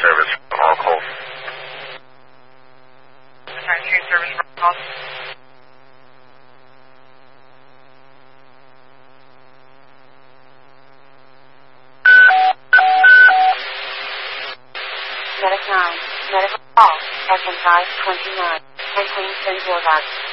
service from all call. Train service from call. Medic 9, medical call, FN 529, and Queenston Boulevard.